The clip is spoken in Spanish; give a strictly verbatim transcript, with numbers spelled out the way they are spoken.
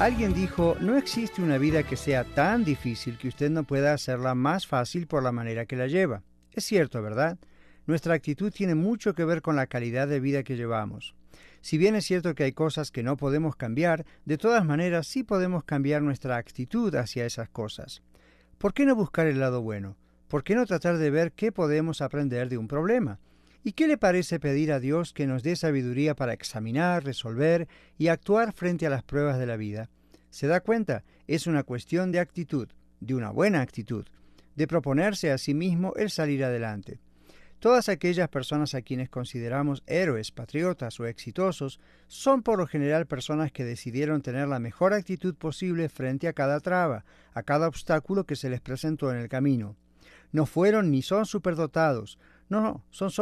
Alguien dijo, no existe una vida que sea tan difícil que usted no pueda hacerla más fácil por la manera que la lleva. Es cierto, ¿verdad? Nuestra actitud tiene mucho que ver con la calidad de vida que llevamos. Si bien es cierto que hay cosas que no podemos cambiar, de todas maneras sí podemos cambiar nuestra actitud hacia esas cosas. ¿Por qué no buscar el lado bueno? ¿Por qué no tratar de ver qué podemos aprender de un problema? ¿Y qué le parece pedir a Dios que nos dé sabiduría para examinar, resolver y actuar frente a las pruebas de la vida? ¿Se da cuenta? Es una cuestión de actitud, de una buena actitud, de proponerse a sí mismo el salir adelante. Todas aquellas personas a quienes consideramos héroes, patriotas o exitosos son por lo general personas que decidieron tener la mejor actitud posible frente a cada traba, a cada obstáculo que se les presentó en el camino. No fueron ni son superdotados, no, no, son